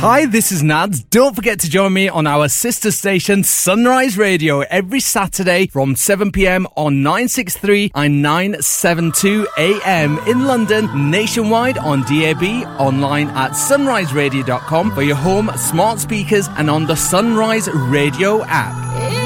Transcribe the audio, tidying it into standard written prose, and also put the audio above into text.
Hi, this is Nads. Don't forget to join me on our sister station Sunrise Radio every Saturday from 7 p.m. on 963 and 972 AM in London, nationwide on DAB, online at sunriseradio.com for your home smart speakers and on the Sunrise Radio app.